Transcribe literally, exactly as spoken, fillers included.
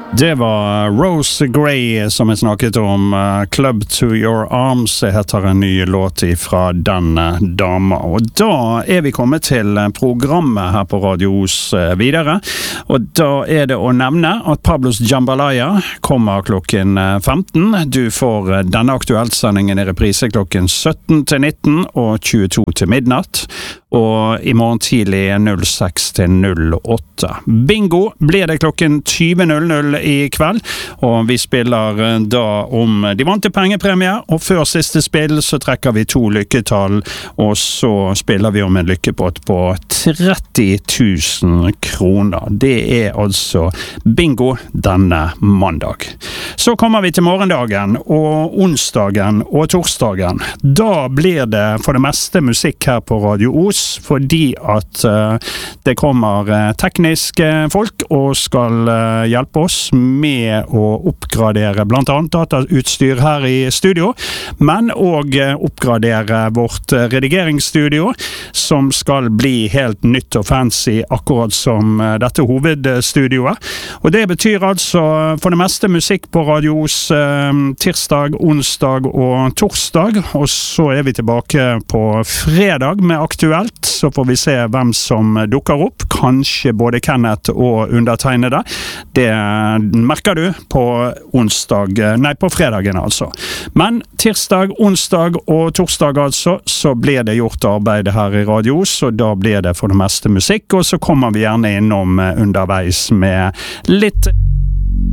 Det var Rose Gray som jeg snakket om. Club to Your Arms heter en ny låt fra denne dama. Og da er vi kommet til programmet her på Radio Os videre. Og da er det å nevne at Pablos Jambalaya kommer klokken femten. Du får denne aktuellsendingen i reprise klokken sytten til nitten og tjueto til midnatt. Og i morgen tidlig null seks til null åtte. Bingo blir det klokken tjue null null i kveld, og vi spiller da om de vante pengepremier, og før siste spill så trekker vi to lykketall, og så spiller vi om en lykkepott på tretti tusen kroner. Det er altså bingo denne mandag. Så kommer vi til morgendagen, og onsdagen og torsdagen. Da blir det for det meste musikk her på Radio Os, fordi at uh, det kommer uh, tekniske folk og skal uh, hjelpe oss med å oppgradere blant annet datautstyr her i studio, men også uh, oppgradere vårt uh, redigeringsstudio, som skal bli helt nytt og fancy, akkurat som uh, dette hovedstudioet. Og det betyr altså for det meste musikk på Radio Os uh, tirsdag, onsdag og torsdag, og så er vi tilbake på fredag med Aktuelt. Så får vi se hvem som dukker opp. Kanskje både Kenneth og undertegnede. Det merker du på onsdag, nei på fredagen altså. Men tirsdag, onsdag og torsdag altså, så blir det gjort arbeid her i Radio Os, og da blir det for det meste musikk, og så kommer vi gjerne innom underveis med litt